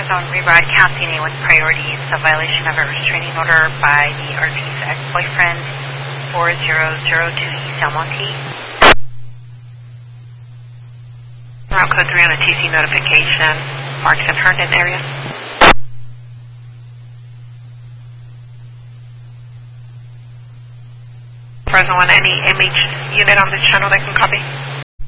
on rebroadcasting A with priority. It's a violation of a restraining order by the RP's ex-boyfriend, 4002 East Almonte. Route code 3 on a TC notification, Marks and Herndon area. Present one, any MH unit on this channel that can copy?